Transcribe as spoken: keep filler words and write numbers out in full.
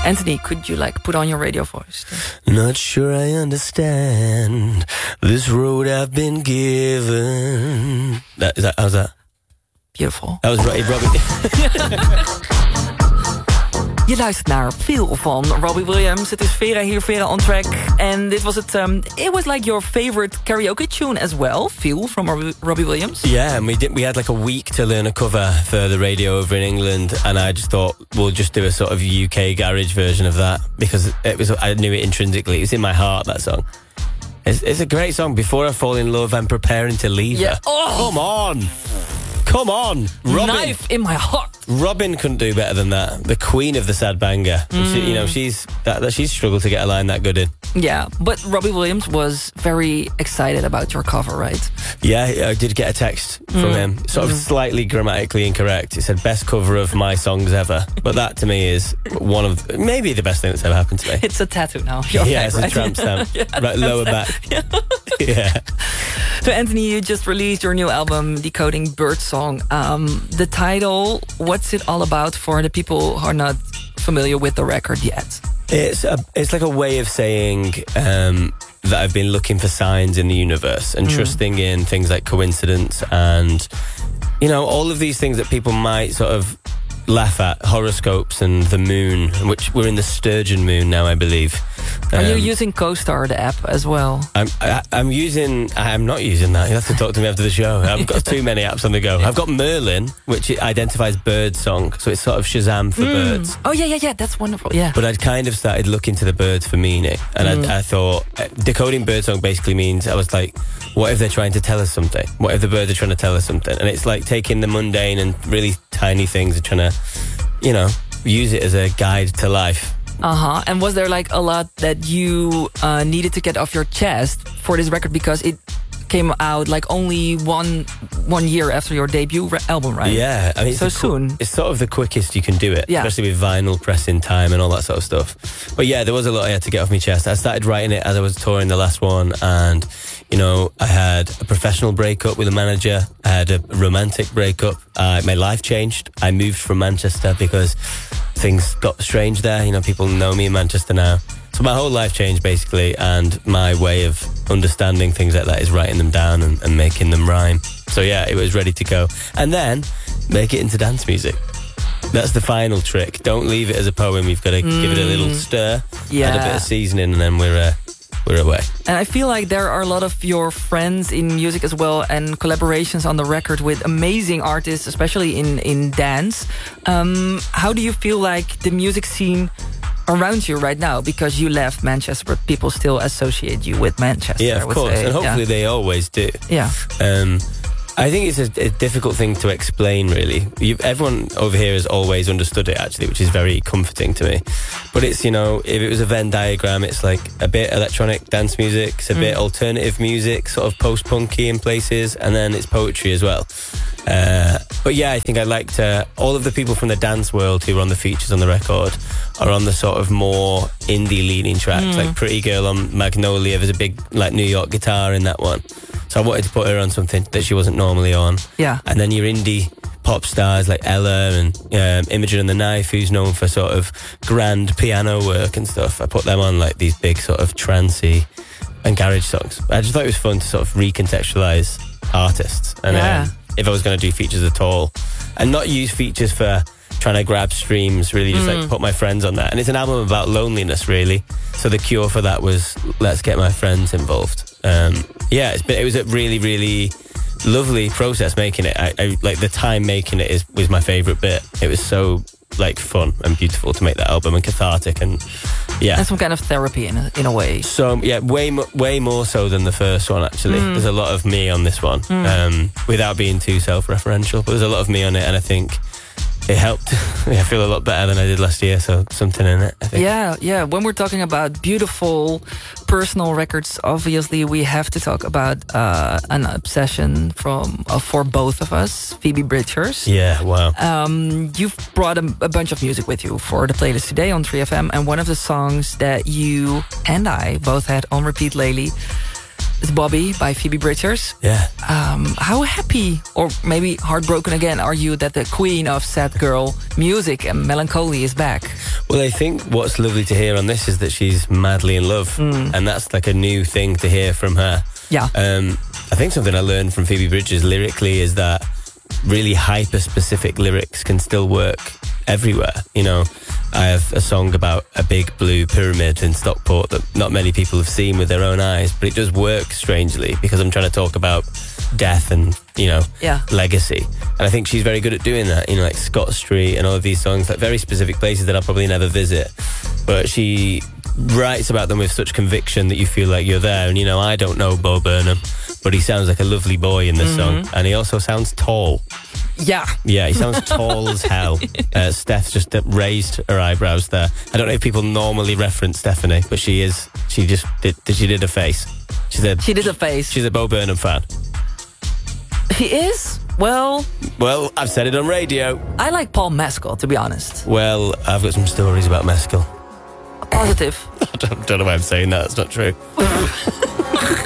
Anthony, could you like put on your radio voice? Not sure I understand this road I've been given. That, is that, how's that? Beautiful. That was right, Robbie. Je luistert naar Feel van Robbie Williams. Het is Vera hier, Vera on Track. En dit was het. Um, it was like your favorite karaoke tune as well, Feel from Robbie, Robbie Williams. Yeah, and we did. We had like a week to learn a cover for the radio over in England, and I just thought we'll just do a sort of U K garage version of that because it was. I knew it intrinsically. It was in my heart, that song. It's, it's a great song. Before I fall in love, I'm preparing to leave Yeah. her. Oh. Come on. Come on, Robin. Knife in my heart. Robin couldn't do better than that. The queen of the sad banger. Mm. She, you know, she's that, that she's struggled to get a line that good in. Yeah, but Robbie Williams was very excited about your cover, right? Yeah, I did get a text from mm. him. Sort of mm. slightly grammatically incorrect. It said, best cover of my songs ever. But that, to me, is one of, maybe the best thing that's ever happened to me. It's a tattoo now. Yeah, head, it's right? a tramp stamp. Yeah, right, lower stamp. back. Yeah. Yeah. So, Anthony, you just released your new album, Decoding Birdsong. Um, the title, what's it all about for the people who are not familiar with the record yet? It's a, it's like a way of saying um, that I've been looking for signs in the universe and mm. trusting in things like coincidence and, you know, all of these things that people might sort of laugh at, horoscopes and the moon, which we're in the Sturgeon moon now, I believe. Are um, you using CoStar, the app, as well? I'm, I, I'm using... I'm not using that. You'll have to talk to me after the show. I've got too many apps on the go. I've got Merlin, which identifies bird song, so it's sort of Shazam for mm. birds. Oh, yeah, yeah, yeah. That's wonderful, yeah. But I'd kind of started looking to the birds for meaning. And mm. I, I thought... Uh, decoding birdsong basically means... I was like, what if they're trying to tell us something? What if the birds are trying to tell us something? And it's like taking the mundane and really tiny things and trying to, you know, use it as a guide to life. Uh-huh. And was there like a lot that you uh, needed to get off your chest for this record because it came out like only one one year after your debut re- album, right? Yeah. I mean, so it's soon. Qu- it's sort of the quickest you can do it, yeah. especially with vinyl pressing time and all that sort of stuff. But yeah, there was a lot I had to get off my chest. I started writing it as I was touring the last one, and, you know, I had a professional breakup with a manager. I had a romantic breakup. Uh, my life changed. I moved from Manchester because things got strange there. You know, people know me in Manchester now. So my whole life changed, basically, and my way of understanding things like that is writing them down and, and making them rhyme. So yeah, it was ready to go. And then make it into dance music. That's the final trick. Don't leave it as a poem. You've got to mm. give it a little stir, yeah. add a bit of seasoning, and then we're... Uh, We're away. And I feel like there are a lot of your friends in music as well and collaborations on the record with amazing artists, especially in, in dance. Um, how do you feel like the music scene around you right now? Because you left Manchester, but people still associate you with Manchester. Yeah, of course. Say. And hopefully yeah. they always do. Yeah. Um, I think it's a, a difficult thing to explain, really. You've, everyone over here has always understood it, actually, which is very comforting to me. But it's, you know, if it was a Venn diagram, it's like a bit electronic dance music, it's a mm. bit alternative music, sort of post-punky in places, and then it's poetry as well. Uh, but yeah, I think I like to... All of the people from the dance world who are on the features on the record are on the sort of more indie-leaning tracks, mm. like Pretty Girl on Magnolia. There's a big, like, New York guitar in that one. So I wanted to put her on something that she wasn't normally on. Yeah. And then your indie pop stars like Ella and um, Imogen and the Knife, who's known for sort of grand piano work and stuff. I put them on like these big sort of trancey and garage songs. I just thought it was fun to sort of recontextualise artists. And yeah. um, if I was going to do features at all, and not use features for trying to grab streams, really just mm. like put my friends on that. And it's an album about loneliness, really. So the cure for that was, let's get my friends involved. Um, yeah, it's been, it was a really, really lovely process making it. I, I like the time making it is was my favourite bit. It was so like fun and beautiful to make that album and cathartic and yeah. And some kind of therapy in a, in a way. So yeah, way way more so than the first one actually. Mm. There's a lot of me on this one, mm. um, without being too self-referential. But there's a lot of me on it, and I think it helped. I feel a lot better than I did last year, so something in it, I think. Yeah, yeah. When we're talking about beautiful personal records, obviously we have to talk about uh, an obsession from uh, for both of us, Phoebe Bridgers. Yeah, wow. Um, you've brought a, a bunch of music with you for the playlist today on three F M, and one of the songs that you and I both had on repeat lately, is Bobby by Phoebe Bridgers. Yeah. Um, how happy, or maybe heartbroken again, are you that the queen of sad girl music and melancholy is back? Well, I think what's lovely to hear on this is that she's madly in love. Mm. And that's like a new thing to hear from her. Yeah. Um, I think something I learned from Phoebe Bridgers lyrically is that really hyper-specific lyrics can still work everywhere. You know, I have a song about a big blue pyramid in Stockport that not many people have seen with their own eyes, but it does work strangely because I'm trying to talk about death and, you know, yeah. legacy. And I think she's very good at doing that, you know, like Scott Street and all of these songs, like very specific places that I'll probably never visit. But she writes about them with such conviction that you feel like you're there. And, you know, I don't know Bo Burnham, but he sounds like a lovely boy in this mm-hmm. song. And he also sounds tall. Yeah. Yeah, he sounds tall as hell. Uh, Steph just uh, raised her eyebrows there. I don't know if people normally reference Stephanie, but she is, she just did, she did a face. She's a, she did a face. She's a Bo Burnham fan. He is? Well... Well, I've said it on radio. I like Paul Mescal, to be honest. Well, I've got some stories about Mescal. Positive. I don't, don't know why I'm saying that. It's not true.